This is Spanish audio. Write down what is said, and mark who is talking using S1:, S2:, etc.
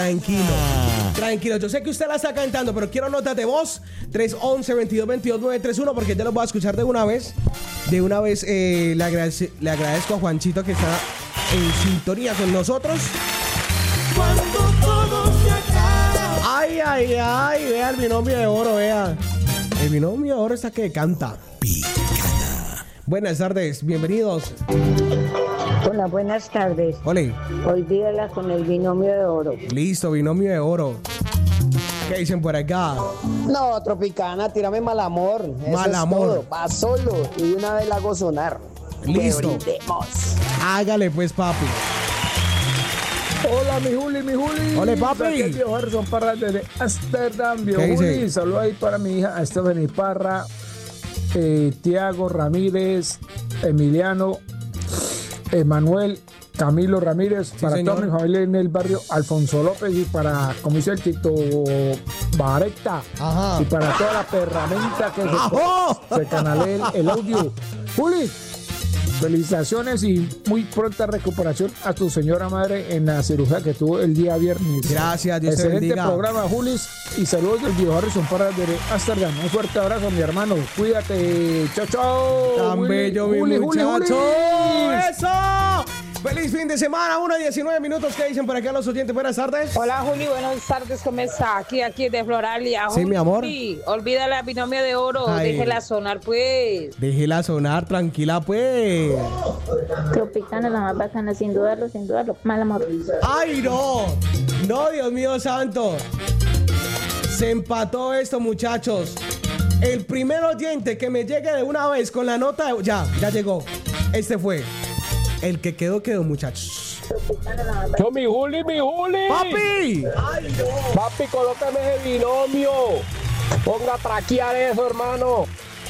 S1: Tranquilo, yo sé que usted la está cantando, pero quiero notas de voz 311-2222-931 porque ya lo voy a escuchar de una vez. Le agradezco a Juanchito que está en sintonía con nosotros. Cuando todo se acaba. Ay, vea el binomio de oro, vea. El binomio de oro está que canta. Picana. Buenas tardes, bienvenidos.
S2: Hola, buenas tardes.
S1: Ole.
S2: Olvídala con el binomio de oro.
S1: Listo, binomio de oro. ¿Qué dicen por acá?
S3: No, Tropicana, tírame mal amor.
S1: Mal amor.
S3: Todo. Va solo y de una vez la hago sonar.
S1: Listo. Hágale pues, papi.
S4: Hola, mi Juli.
S1: Hola, papi.
S4: Aquí el viejo Harrison Parra desde Amsterdam. Viejo
S1: ¿Qué dice?
S4: Juli, saludos ahí para mi hija Stephanie Parra, Tiago Ramírez, Emiliano, Manuel, Camilo Ramírez,
S1: Sí,
S4: para
S1: señor.
S4: toda mi familia en el barrio Alfonso López y para, como dice el Tito Bareta,
S1: Ajá.
S4: y para toda la perramenta que
S1: ¡Ajo!
S4: se canalee el audio. Juli, felicitaciones y muy pronta recuperación a tu señora madre en la cirugía que tuvo el día viernes.
S1: Gracias, Dios te
S4: Excelente
S1: bendiga.
S4: programa, Julis, y saludos del viejo Harrison para de Amsterdam. Un fuerte abrazo, mi hermano. Cuídate. Chao, chao.
S1: Tan
S4: Juli,
S1: bello, mi
S4: Juli,
S1: muchacho.
S4: Juli.
S1: ¡Eso! ¡Feliz fin de semana! 1:19 minutos. ¿Qué dicen por acá los oyentes? Buenas tardes.
S5: Hola Juli, buenas tardes, ¿cómo está? Aquí de Floralia.
S1: Sí, mi amor.
S5: Juli, olvídala la binomio de oro,
S1: Ay.
S5: déjela sonar pues.
S1: Déjela sonar, tranquila, pues.
S6: Tropicana, la más bacana, sin dudarlo, mal amor.
S1: ¡Ay, no! No, Dios mío santo. Se empató esto, muchachos. El primer oyente que me llegue de una vez con la nota... Ya llegó. Este fue. El que quedó, muchachos.
S7: Yo, mi Juli.
S1: ¡Papi!
S7: Papi, colócame ese binomio. Ponga a traquear eso, hermano.